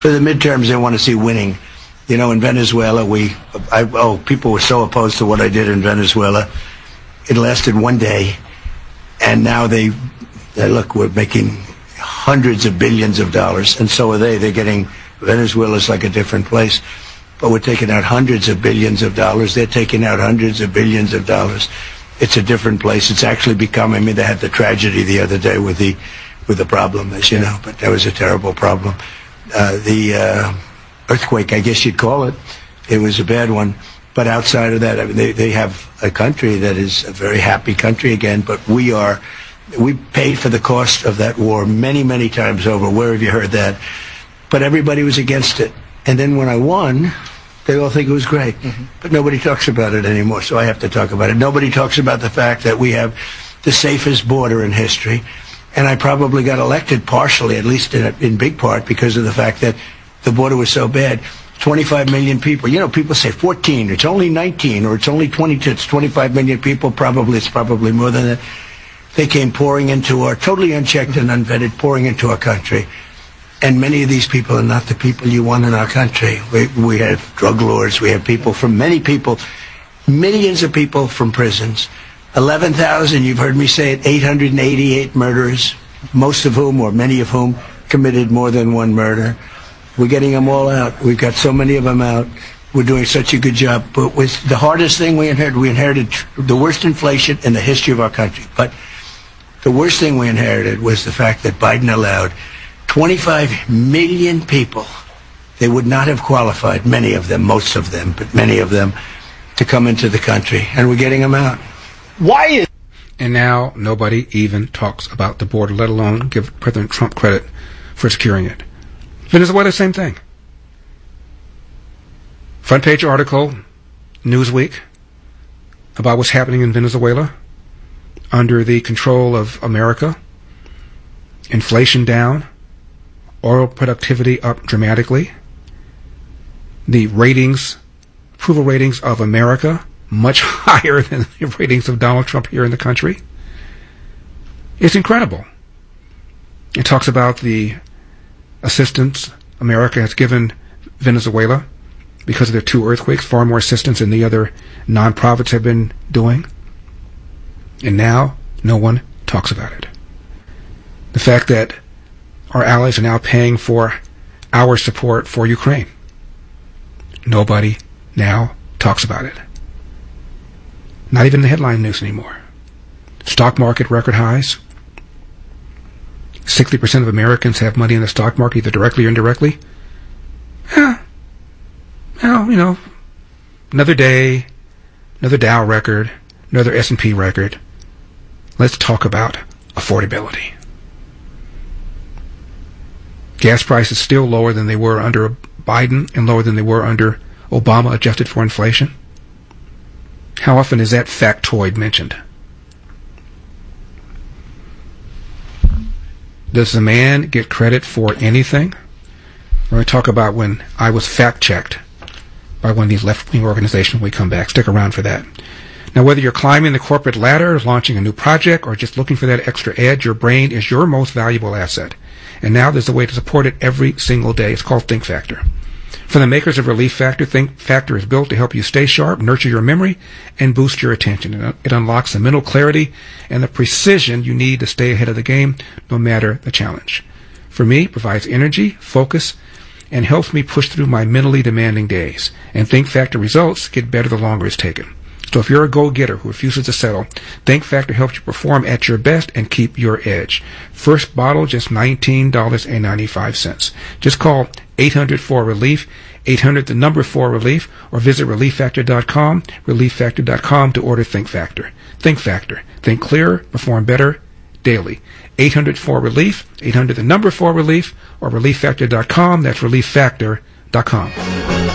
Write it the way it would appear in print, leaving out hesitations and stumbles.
For the midterms, they want to see winning. You know, in Venezuela, people were so opposed to what I did in Venezuela. It lasted one day, and now they look, we're making hundreds of billions of dollars, and so are they. They're getting, Venezuela's like a different place, but we're taking out hundreds of billions of dollars. They're taking out hundreds of billions of dollars. It's a different place. It's actually become, I mean, they had the tragedy the other day with the problem, as you know, but that was a terrible problem. The earthquake, I guess you'd call it. It was a bad one. But outside of that, I mean, they have a country that is a very happy country again, but we paid for the cost of that war many, many times over. Where have you heard that? But everybody was against it. And then when I won, they all think it was great. Mm-hmm. But nobody talks about it anymore, so I have to talk about it. Nobody talks about the fact that we have the safest border in history. And I probably got elected partially, at least in big part, because of the fact that the border was so bad. 25 million people. You know, people say 14, it's only 19, or it's only 22. It's 25 million people. It's probably more than that. They came pouring into our, totally unchecked and unvetted, pouring into our country. And many of these people are not the people you want in our country. We have drug lords. We have millions of people from prisons. 11,000, you've heard me say it, 888 murderers, most of whom, or many of whom, committed more than one murder. We're getting them all out. We've got so many of them out. We're doing such a good job. But with the hardest thing we inherited the worst inflation in the history of our country. But the worst thing we inherited was the fact that Biden allowed 25 million people, they would not have qualified, many of them, most of them, but many of them, to come into the country. And we're getting them out. And now nobody even talks about the border, let alone give President Trump credit for securing it. Venezuela, same thing. Front page article, Newsweek, about what's happening in Venezuela under the control of America. Inflation down, oil productivity up dramatically. The approval ratings of America, much higher than the ratings of Donald Trump here in the country. It's incredible. It talks about the assistance America has given Venezuela because of their two earthquakes, far more assistance than the other non-profits have been doing. And now no one talks about it. The fact that our allies are now paying for our support for Ukraine. Nobody now talks about it. Not even the headline news anymore. Stock market record highs. 60% of Americans have money in the stock market, either directly or indirectly. Well, you know, another day, another Dow record, another S&P record. Let's talk about affordability. Gas prices still lower than they were under Biden and lower than they were under Obama, adjusted for inflation. How often is that factoid mentioned? Does the man get credit for anything? We're going to talk about when I was fact-checked by one of these left-wing organizations when we come back. Stick around for that. Now, whether you're climbing the corporate ladder, launching a new project, or just looking for that extra edge, your brain is your most valuable asset. And now there's a way to support it every single day. It's called Think Factor. From the makers of Relief Factor, Think Factor is built to help you stay sharp, nurture your memory, and boost your attention. It unlocks the mental clarity and the precision you need to stay ahead of the game, no matter the challenge. For me, it provides energy, focus, and helps me push through my mentally demanding days. And Think Factor results get better the longer it's taken. So if you're a go-getter who refuses to settle, Think Factor helps you perform at your best and keep your edge. First bottle, just $19.95. Just call 800-4-RELIEF, 800-4-RELIEF, or visit ReliefFactor.com, ReliefFactor.com to order Think Factor. Think Factor. Think clearer, perform better, daily. 800-4-RELIEF, 800-4-RELIEF, or ReliefFactor.com. That's ReliefFactor.com.